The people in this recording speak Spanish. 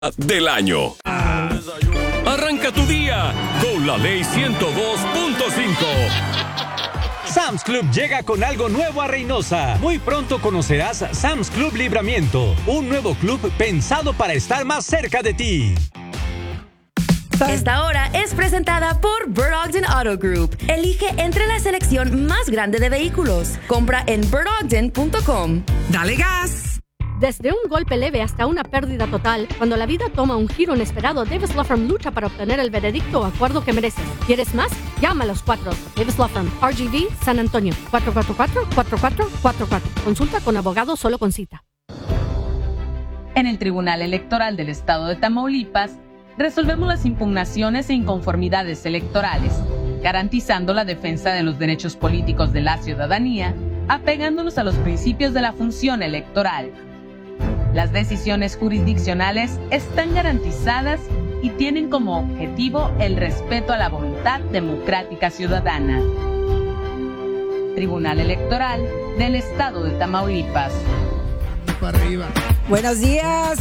del año. Arranca tu día con la ley 102.5. Sam's Club llega con algo nuevo a Reynosa. Muy pronto conocerás Sam's Club Libramiento, un nuevo club pensado para estar más cerca de ti. Esta hora es presentada por Bird Ogden Auto Group. Elige entre la selección más grande de vehículos. Compra en birdogden.com. ¡Dale gas! Desde un golpe leve hasta una pérdida total, cuando la vida toma un giro inesperado, Davis Law Firm lucha para obtener el veredicto o acuerdo que mereces. ¿Quieres más? Llama a los 4. Davis Law Firm, RGV, San Antonio, 444-4444. Consulta con abogado solo con cita. En el Tribunal Electoral del Estado de Tamaulipas, resolvemos las impugnaciones e inconformidades electorales, garantizando la defensa de los derechos políticos de la ciudadanía, apegándonos a los principios de la función electoral. Las decisiones jurisdiccionales están garantizadas y tienen como objetivo el respeto a la voluntad democrática ciudadana. Tribunal Electoral del Estado de Tamaulipas. Buenos días.